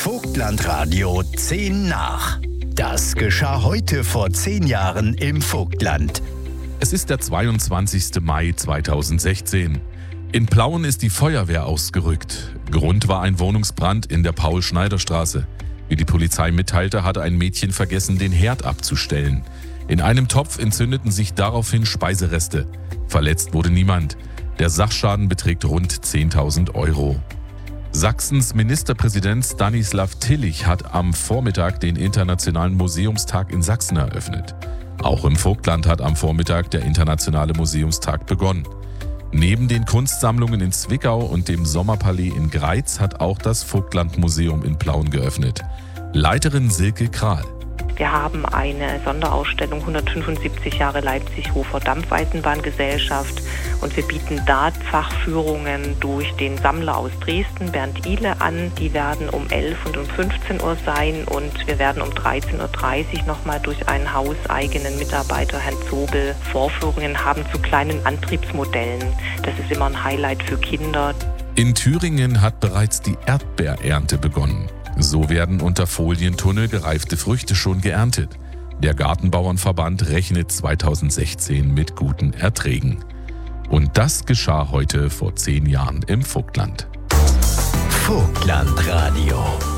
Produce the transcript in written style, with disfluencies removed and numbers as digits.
Vogtlandradio 10 nach. Das geschah heute vor 10 Jahren im Vogtland. Es ist der 22. Mai 2016. In Plauen ist die Feuerwehr ausgerückt. Grund war ein Wohnungsbrand in der Paul-Schneider-Straße. Wie die Polizei mitteilte, hatte ein Mädchen vergessen, den Herd abzustellen. In einem Topf entzündeten sich daraufhin Speisereste. Verletzt wurde niemand. Der Sachschaden beträgt rund 10.000 Euro. Sachsens Ministerpräsident Stanislav Tillich hat am Vormittag den Internationalen Museumstag in Sachsen eröffnet. Auch im Vogtland hat am Vormittag der Internationale Museumstag begonnen. Neben den Kunstsammlungen in Zwickau und dem Sommerpalais in Greiz hat auch das Vogtlandmuseum in Plauen geöffnet. Leiterin Silke Kral. Wir haben eine Sonderausstellung 175 Jahre Leipzig-Hofer Dampfeisenbahngesellschaft und wir bieten da Fachführungen durch den Sammler aus Dresden, Bernd Ihle, an. Die werden um 11 und um 15 Uhr sein und wir werden um 13.30 Uhr nochmal durch einen hauseigenen Mitarbeiter, Herrn Zobel, Vorführungen haben zu kleinen Antriebsmodellen. Das ist immer ein Highlight für Kinder. In Thüringen hat bereits die Erdbeerernte begonnen. So werden unter Folientunnel gereifte Früchte schon geerntet. Der Gartenbauernverband rechnet 2016 mit guten Erträgen. Und das geschah heute vor 10 Jahren im Vogtland. Vogtlandradio.